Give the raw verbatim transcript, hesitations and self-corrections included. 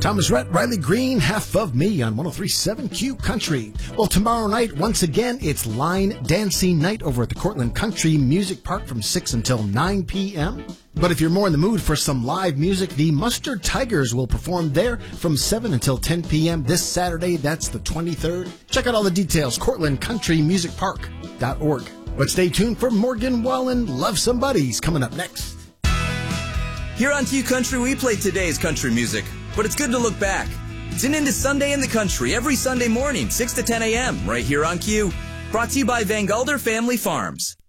Thomas Rhett, Riley Green, Half of Me on one oh three point seven Q Country. Well, tomorrow night, once again, it's Line Dancing Night over at the Cortland Country Music Park from six until nine p.m. But if you're more in the mood for some live music, the Mustard Tigers will perform there from seven until ten p.m. this Saturday. That's the twenty-third. Check out all the details, cortland country music park dot org. But stay tuned for Morgan Wallen, Love Somebody's coming up next. Here on Q Country, we play today's country music, but it's good to look back. Tune in to Sunday in the Country every Sunday morning, six to ten a.m., right here on Q. Brought to you by Van Gulder Family Farms.